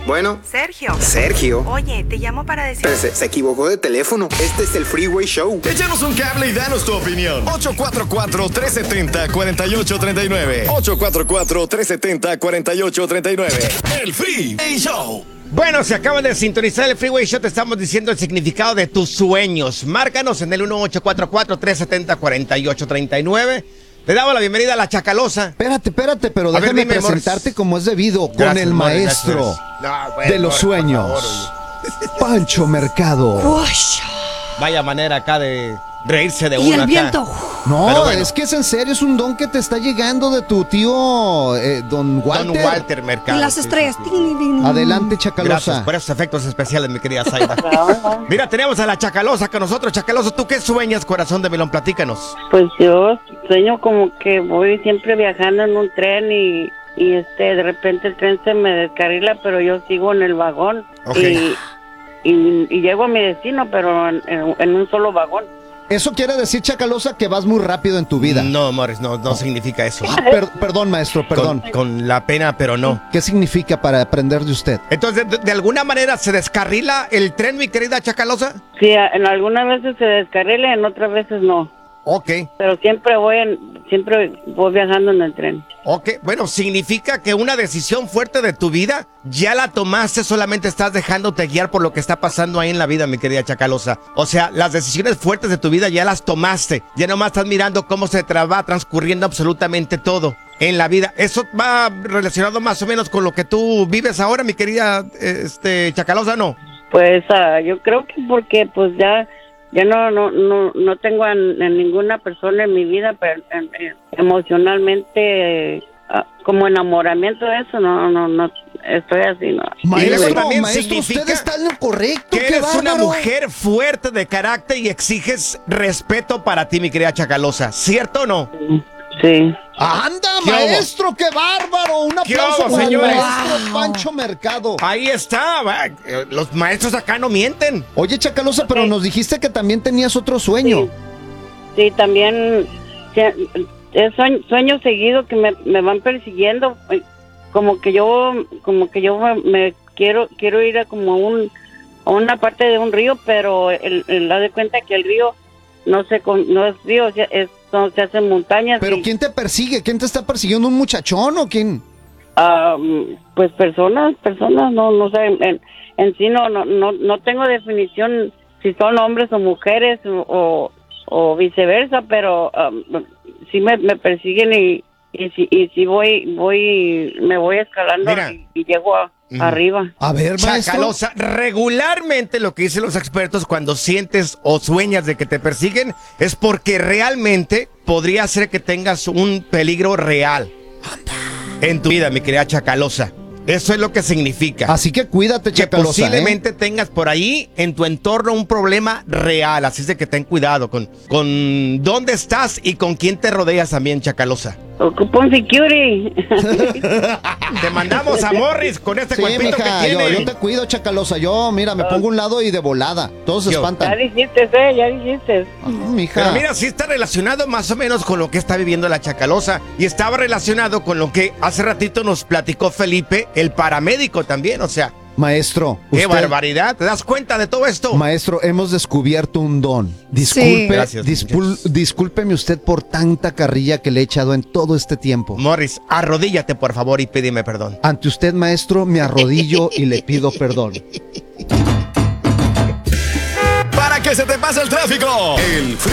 Bueno. Sergio. Sergio. Oye, te llamo para decir... Pero se equivocó de teléfono. Este es el Freeway Show. Échanos un cable y danos tu opinión. 844-370-4839. 844-370-4839. El Freeway Show. Bueno, si acaban de sintonizar el Freeway Show, te estamos diciendo el significado de tus sueños. Márcanos en el 1844-370-4839. Le damos la bienvenida a la Chacalosa. Espérate, pero déjame presentarte como es debido, con el maestro de los sueños, Pancho Mercado. Vaya manera acá de reírse de uno. Y el acá. viento. No, Pero bueno. es que es en serio, es un don que te está llegando de tu tío, don Walter. Don Walter Mercado. Y las estrellas. Tin, tin. Adelante, Chacalosa. Gracias por esos efectos especiales, mi querida Zaida. Mira, tenemos a la Chacalosa con nosotros. Chacalosa, ¿tú qué sueñas, corazón de melón? Platícanos. Pues yo sueño como que voy siempre viajando en un tren y de repente el tren se me descarrila, pero yo sigo en el vagón. Ok. Y llego a mi destino, pero en un solo vagón. Eso quiere decir, Chacalosa, que vas muy rápido en tu vida. No, Morris, no significa eso. Perdón, maestro, perdón. Con la pena, pero no. ¿Qué significa para aprender de usted? Entonces, ¿de alguna manera se descarrila el tren, mi querida Chacalosa? Sí, en algunas veces se descarrila, en otras veces no. Ok. Pero siempre voy viajando en el tren. Ok, bueno, significa que una decisión fuerte de tu vida ya la tomaste, solamente estás dejándote guiar por lo que está pasando ahí en la vida, mi querida Chacalosa. O sea, las decisiones fuertes de tu vida ya las tomaste, ya nomás estás mirando cómo se va transcurriendo absolutamente todo en la vida. ¿Eso va relacionado más o menos con lo que tú vives ahora, mi querida Chacalosa, no? Pues yo creo que porque pues ya no tengo a ninguna persona en mi vida, pero emocionalmente como enamoramiento de eso, no estoy así, no. Maestro, significa usted está en lo correcto. Que ¡Qué eres una bárbaro! mujer fuerte de carácter y exiges respeto para ti, mi querida Chacalosa, ¿cierto o no? Sí. ¡Anda, ¿Qué maestro! ¡Qué bárbaro! Un ¿Qué aplauso hubo, para el señores? maestro Pancho Mercado. Ahí está, los maestros acá no mienten. Oye, Chacalosa, pero nos dijiste que también tenías otro sueño. Sí, también sueño seguido que me van persiguiendo, como que yo me quiero ir a a una parte de un río, pero el da de cuenta que el río no es río, se hacen montañas. ¿Pero quién te persigue? ¿Quién te está persiguiendo? ¿Un muchachón o quién? Pues personas, no sé, en sí no tengo definición si son hombres o mujeres o viceversa, pero sí me persiguen y si me voy escalando. Mira. y llego arriba. A ver, maestro. Chacalosa, regularmente lo que dicen los expertos cuando sientes o sueñas de que te persiguen es porque realmente podría ser que tengas un peligro real en tu vida, mi querida Chacalosa. Eso es lo que significa. Así que cuídate, Que Chacalosa. posiblemente tengas por ahí en tu entorno un problema real. Así es de que ten cuidado con dónde estás y con quién te rodeas también, Chacalosa. Ocupo un security. Te mandamos a Morris con este Sí, cuerpito mija, que tiene. yo te cuido, Chacalosa. Yo, mira, me pongo a un lado y de volada. Todos se Yo. espantan. Ya dijiste. Mija. Pero mira, sí está relacionado más o menos con lo que está viviendo la Chacalosa. Y estaba relacionado con lo que hace ratito nos platicó Felipe, el paramédico también. O sea, Maestro, qué usted, barbaridad. ¿Te das cuenta de todo esto? maestro, hemos descubierto un don. Sí. Disculpe, Gracias, muchachos. discúlpeme usted por tanta carrilla que le he echado en todo este tiempo. Morris, arrodíllate por favor y pídeme perdón. Ante usted, maestro, me arrodillo y le pido perdón. Para que se te pase el tráfico. El